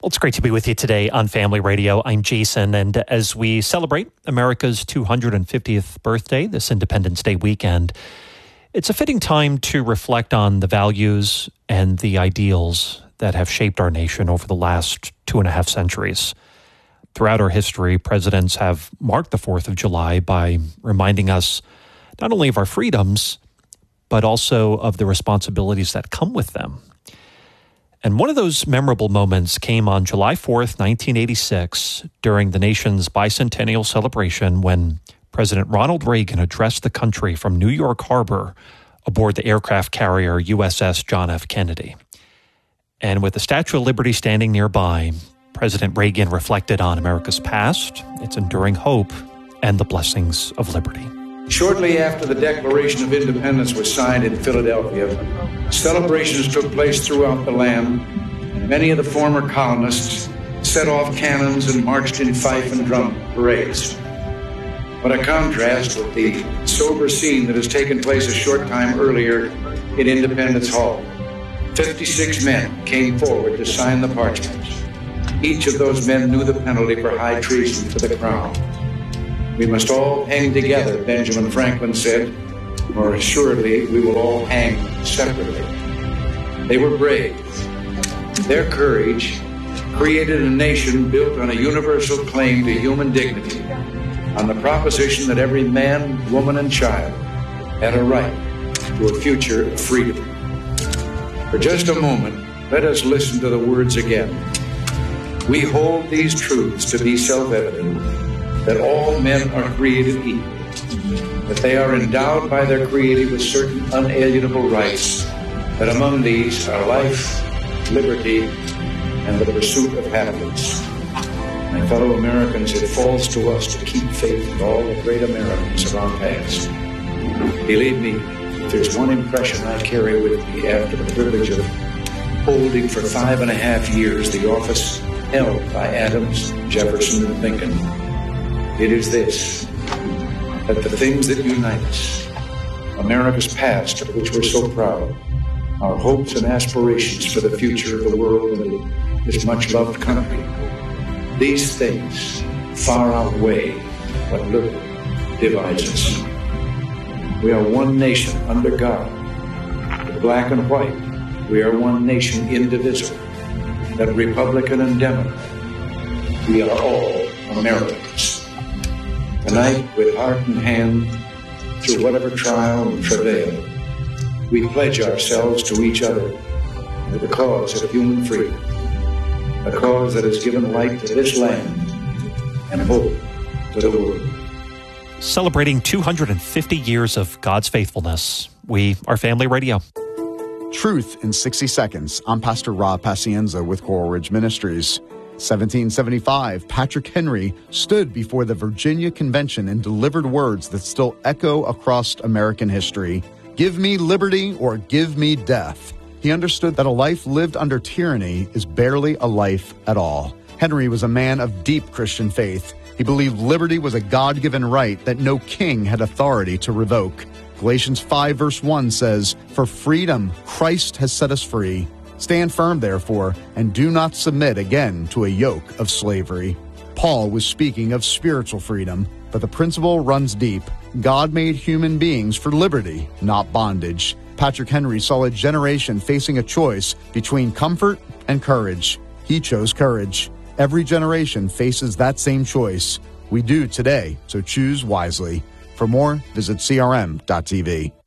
Well, it's great to be with you today on Family Radio. I'm Jason, and as we celebrate America's 250th birthday this Independence Day weekend, it's a fitting time to reflect on the values and the ideals that have shaped our nation over the last 2.5 centuries. Throughout our history, presidents have marked the 4th of July by reminding us not only of our freedoms, but also of the responsibilities that come with them. And one of those memorable moments came on July 4th, 1986, during the nation's bicentennial celebration when President Ronald Reagan addressed the country from New York Harbor aboard the aircraft carrier USS John F. Kennedy. And with the Statue of Liberty standing nearby, President Reagan reflected on America's past, its enduring hope, and the blessings of liberty. Shortly after the Declaration of Independence was signed in Philadelphia, celebrations took place throughout the land, and many of the former colonists set off cannons and marched in fife and drum parades. What a contrast with the sober scene that has taken place a short time earlier in Independence Hall. 56 men came forward to sign the parchments. Each of those men knew the penalty for high treason to the crown. We must all hang together, Benjamin Franklin said, or assuredly we will all hang separately. They were brave. Their courage created a nation built on a universal claim to human dignity, on the proposition that every man, woman, and child had a right to a future of freedom. For just a moment, let us listen to the words again. We hold these truths to be self-evident, that all men are created equal, that they are endowed by their Creator with certain unalienable rights, that among these are life, liberty, and the pursuit of happiness. My fellow Americans, it falls to us to keep faith in all the great Americans of our past. Believe me, if there's one impression I carry with me after the privilege of holding for 5.5 years the office held by Adams, Jefferson, and Lincoln, it is this, that the things that unite us, America's past of which we're so proud, our hopes and aspirations for the future of the world and this much-loved country, these things far outweigh what little divides us. We are one nation under God, the black and white. We are one nation indivisible, that Republican and Democrat. We are all Americans. Tonight, with heart and hand, through whatever trial and travail, we pledge ourselves to each other to the cause of human freedom, a cause that has given light to this land and hope to the world. Celebrating 250 years of God's faithfulness, we are Family Radio. Truth in 60 Seconds. I'm Pastor Rob Pacienza with Coral Ridge Ministries. 1775, Patrick Henry stood before the Virginia Convention and delivered words that still echo across American history. Give me liberty or give me death. He understood that a life lived under tyranny is barely a life at all. Henry was a man of deep Christian faith. He believed liberty was a God-given right that no king had authority to revoke. Galatians 5 verse 1 says, "For freedom Christ has set us free. Stand firm, therefore, and do not submit again to a yoke of slavery." Paul was speaking of spiritual freedom, but the principle runs deep. God made human beings for liberty, not bondage. Patrick Henry saw a generation facing a choice between comfort and courage. He chose courage. Every generation faces that same choice. We do today, so choose wisely. For more, visit crm.tv.